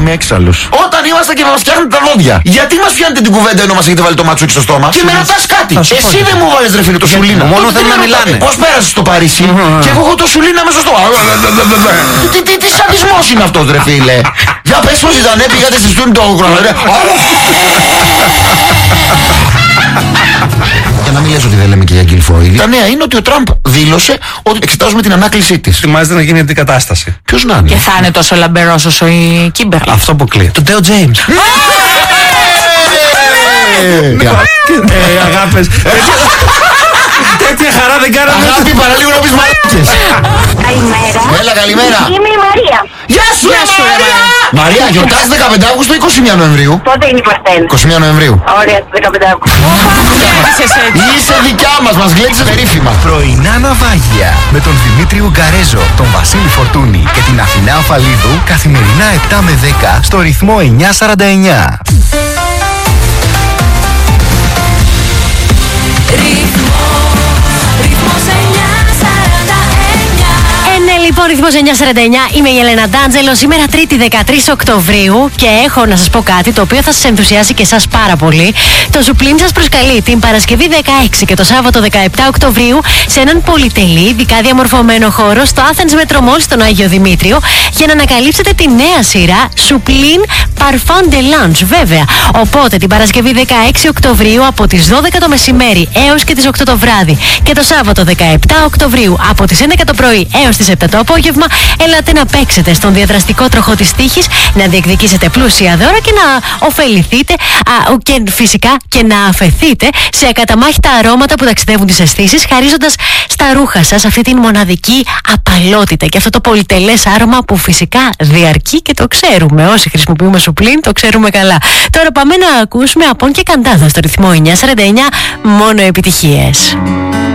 είμαι έξαλλος. Όταν είμαστε και μας φτιάχνετε τα δόντια. Γιατί μας πιάνετε την κουβέντα ενώ μας έχετε βάλει το ματσούκι στο στόμα? Και με ρωτάς κάτι. Εσύ δεν μου βάλες ρε φίλε το σουλίνα. Μόνο θέλω να μιλάνε. Πώς πέρασες στο Παρίσι και εγώ έχω το σουλίνα μέσα στο στόμα. Τι σαδισμός είναι αυτός ρε φίλε? Για πες πως ήταν, πήγατε στη στούνη το χρόνο. Για να μην λες ότι δεν λέμε και για γκυλφοίδη. Τα νέα είναι ότι ο Τραμπ δήλωσε ότι εξετάζουμε την ανάκλησή της. Ετοιμάζεται να γίνει αντικατάσταση. Ποιος να είναι? Και θα είναι τόσο λαμπερός όσο η Κίμπερλι. Αυτό αποκλείεται. Το Τέο Τζέιμς. Αγάπες. Τέτοια χαρά δεν κάναμε. Αγάπη, παραλίγο να πεις μαλάκες. Καλημέρα. Έλα, καλημέρα. Είμαι η Μαρία. Γεια σου, Μαρία. Μαρία, γιορτάζει 15 Αύγουστο ή 21 Νοεμβρίου? Πότε είναι η Παστέλ? 21 Νοεμβρίου. Ωραία, στις 15 Αύγουστο. Είσαι δικιά μας γλέξες περίφημα. Πρωινά ναυάγια με τον Δημήτρη Ουγκαρέζο, τον Βασίλη Φορτούνη και την Αθηνά Αφαλίδου καθημερινά 7 με 10 στο ρυθμό 949. Λοιπόν, ρυθμός 949, είμαι η Ελένα Ντάντζελο. Σήμερα Τρίτη 13 Οκτωβρίου και έχω να σας πω κάτι το οποίο θα σας ενθουσιάσει και εσάς πάρα πολύ. Το Ζουπλίν σας προσκαλεί την Παρασκευή 16 και το Σάββατο 17 Οκτωβρίου σε έναν πολυτελή, ειδικά διαμορφωμένο χώρο στο Athens Metro Mall στον Άγιο Δημήτριο για να ανακαλύψετε τη νέα σειρά Ζουπλίν Parfum de Lunch, βέβαια. Οπότε την Παρασκευή 16 Οκτωβρίου από τις 12 το μεσημέρι έως και τις 8 το βράδυ και το Σάββατο 17 Οκτωβρίου από τις 11 το πρωί έως τις 7 το απόγευμα, ελάτε να παίξετε στον διαδραστικό τροχό της τύχης, να διεκδικήσετε πλούσια δώρα και να ωφεληθείτε και φυσικά και να αφεθείτε σε ακαταμάχητα αρώματα που ταξιδεύουν τις αισθήσεις, χαρίζοντας στα ρούχα σας αυτή την μοναδική απαλότητα και αυτό το πολυτελές άρωμα που φυσικά διαρκεί και το ξέρουμε. Όσοι χρησιμοποιούμε Ζουπλίν το ξέρουμε καλά. Τώρα πάμε να ακούσουμε Απόν και Καντάδο στο ρυθμό 949, μόνο επιτυχίες.